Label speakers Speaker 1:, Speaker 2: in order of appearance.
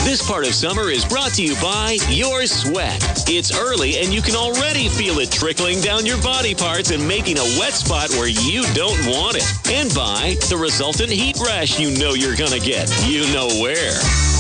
Speaker 1: This part of summer is brought to you by Your Sweat. It's early and you can already feel it trickling down your body parts and making a wet spot where you don't want it. And by the resultant heat rash you know you're going to get. You know where.